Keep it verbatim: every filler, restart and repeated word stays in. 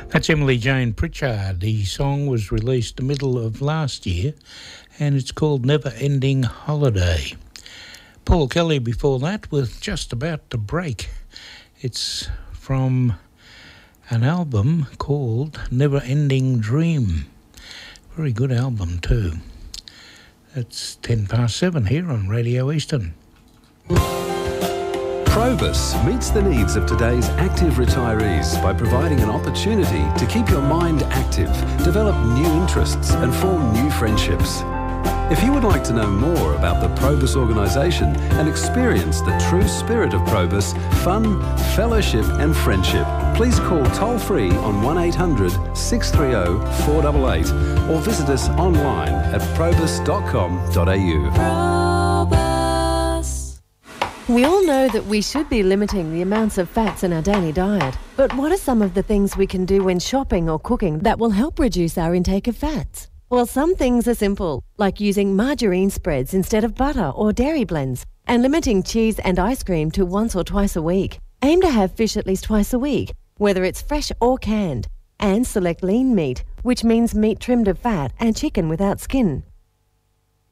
That's Emily Jane Pritchard. The song was released the middle of last year and it's called Never Ending Holiday. Paul Kelly before that with Just About to Break. It's from an album called Never Ending Dream. Very good album too. It's ten past seven here on Radio Eastern. Probus meets the needs of today's active retirees by providing an opportunity to keep your mind active, develop new interests and form new friendships. If you would like to know more about the Probus organisation and experience the true spirit of Probus, fun, fellowship and friendship, please call toll-free on one eight hundred six three zero four eight eight or visit us online at probus dot com dot a u. We all know that we should be limiting the amounts of fats in our daily diet. But what are some of the things we can do when shopping or cooking that will help reduce our intake of fats? Well, some things are simple, like using margarine spreads instead of butter or dairy blends, and limiting cheese and ice cream to once or twice a week. Aim to have fish at least twice a week, whether it's fresh or canned, and select lean meat, which means meat trimmed of fat and chicken without skin.